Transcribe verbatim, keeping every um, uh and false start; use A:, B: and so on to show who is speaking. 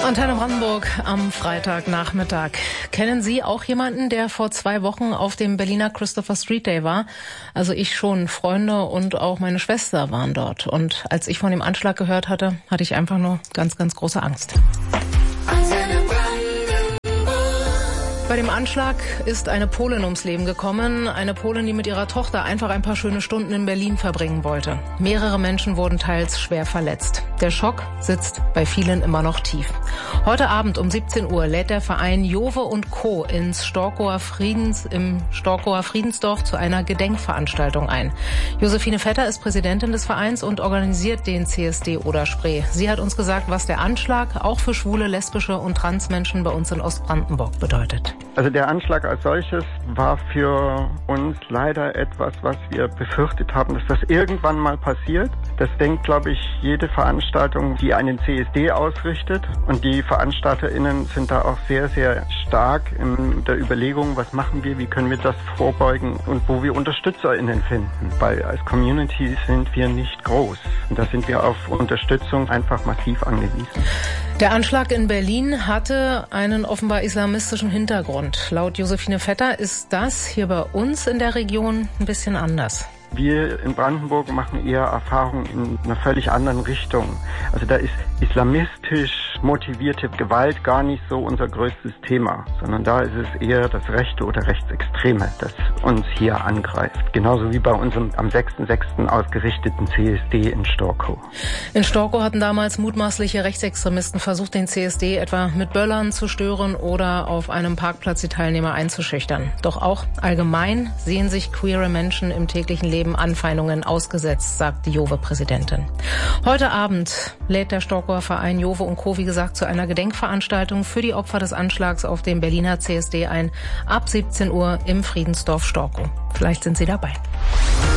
A: Antenne Brandenburg am Freitagnachmittag. Kennen Sie auch jemanden, der vor zwei Wochen auf dem Berliner Christopher Street Day war? Also ich schon. Freunde und auch meine Schwester waren dort. Und als ich von dem Anschlag gehört hatte, hatte ich einfach nur ganz, ganz große Angst. Bei dem Anschlag ist eine Polin ums Leben gekommen. Eine Polin, die mit ihrer Tochter einfach ein paar schöne Stunden in Berlin verbringen wollte. Mehrere Menschen wurden teils schwer verletzt. Der Schock sitzt bei vielen immer noch tief. Heute Abend um siebzehn Uhr lädt der Verein Jove und Co. ins Storkower Friedens, im Storkower Friedensdorf zu einer Gedenkveranstaltung ein. Josephine Vetter ist Präsidentin des Vereins und organisiert den C S D Oder-Spree. Sie hat uns gesagt, was der Anschlag auch für schwule, lesbische und Transmenschen bei uns in Ostbrandenburg bedeutet.
B: Also der Anschlag als solches war für uns leider etwas, was wir befürchtet haben, dass das irgendwann mal passiert. Das denkt, glaube ich, jede Veranstaltung, die einen C S D ausrichtet. Und die VeranstalterInnen sind da auch sehr, sehr stark in der Überlegung, was machen wir, wie können wir das vorbeugen und wo wir UnterstützerInnen finden. Weil als Community sind wir nicht groß. Und da sind wir auf Unterstützung einfach massiv angewiesen.
A: Der Anschlag in Berlin hatte einen offenbar islamistischen Hintergrund. Laut Josephine Vetter ist das hier bei uns in der Region ein bisschen anders.
B: Wir in Brandenburg machen eher Erfahrungen in einer völlig anderen Richtung. Also da ist islamistisch motivierte Gewalt gar nicht so unser größtes Thema, sondern da ist es eher das Rechte oder Rechtsextreme, das uns hier angreift. Genauso wie bei unserem am sechsten sechsten ausgerichteten C S D in Storkow.
A: In Storkow hatten damals mutmaßliche Rechtsextremisten versucht, den C S D etwa mit Böllern zu stören oder auf einem Parkplatz die Teilnehmer einzuschüchtern. Doch auch allgemein sehen sich queere Menschen im täglichen Leben Anfeindungen ausgesetzt, sagt die Jove-Präsidentin. Heute Abend lädt der Storkower Verein Jove und Co. wie gesagt zu einer Gedenkveranstaltung für die Opfer des Anschlags auf dem Berliner C S D ein. Ab siebzehn Uhr im Friedensdorf Storkow. Vielleicht sind Sie dabei.